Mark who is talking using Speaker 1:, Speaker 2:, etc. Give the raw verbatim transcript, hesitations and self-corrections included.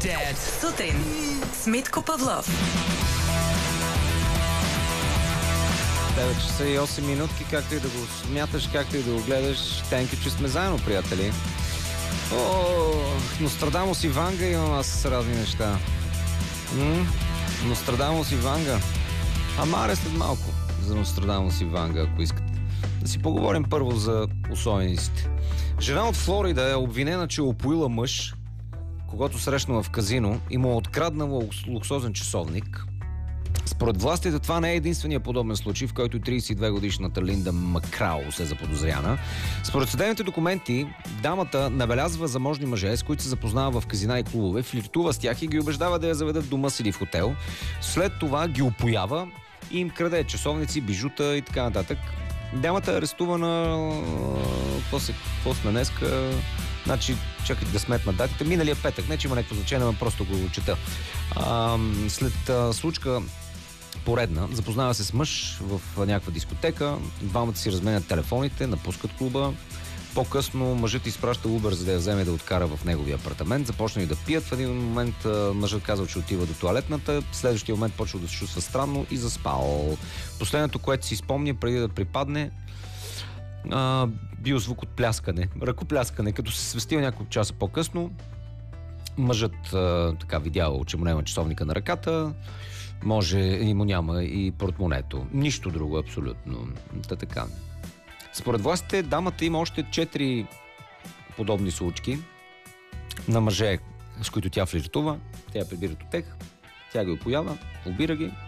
Speaker 1: Dad. Сутрин с Митко Павлов.
Speaker 2: девет часа и осем минутки, както и да го смяташ, както и да го гледаш. Тенки, че сме заедно, приятели. О, Нострадамус и Ванга имам аз с разни неща. М? Нострадамус и Ванга. Ама аре след малко за Нострадамус и Ванга, ако искате. Да си поговорим първо за особеностите. Жена от Флорида е обвинена, че е опоила мъж, когато срещнала в казино и му е откраднала луксозен часовник. Според властите това не е единствения подобен случай, в който тридесет и две годишната Линда Макрао се заподозряна. Според съдебните документи, дамата набелязва заможни мъже, с които се запознава в казина и клубове, флиртува с тях и ги убеждава да я заведат дома си или в хотел. След това ги опоява и им краде часовници, бижута и така нататък. Дамата е арестувана. Какво се, какво сме днеска? Значи, чакайте да сметна датите. Миналия петък, не че има някакво значение, но просто го чета. А, след а, случка поредна, запознава се с мъж в някаква дискотека, двамата си разменят телефоните, напускат клуба. По-късно мъжът изпраща Убер, за да я вземе да откара в неговия апартамент. Започнали да пият. В един момент мъжът казал, че отива до тоалетната. В следващия момент почва да се чувства странно и заспал. Последното, което си спомня преди да припадне, а, бил звук от пляскане. Ръкопляскане. Като се свестил няколко часа по-късно, мъжът а, така видял, че му няма часовника на ръката. Може и му няма и портмонето. Нищо друго абсолютно. Та така. Според властите, дамата има още четири подобни случки на мъже, с които тя флиртува. Тя прибира от тях, тя ги опоява, обира ги